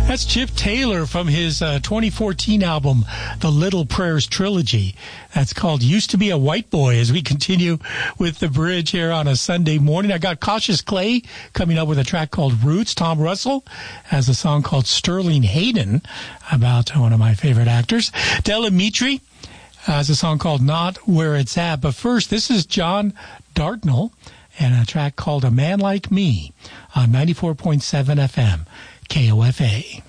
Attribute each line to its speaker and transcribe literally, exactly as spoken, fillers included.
Speaker 1: That's Chip Taylor from his uh, twenty fourteen album, The Little Prayers Trilogy. That's called Used to Be a White Boy, as we continue with the bridge here on a Sunday morning. I got Cautious Clay coming up with a track called Roots. Tom Russell has a song called Sterling Hayden, about one of my favorite actors. Del Amitri has a song called Not Where It's At. But first, this is John Dartnell and a track called A Man Like Me on ninety-four point seven F M. K O F A.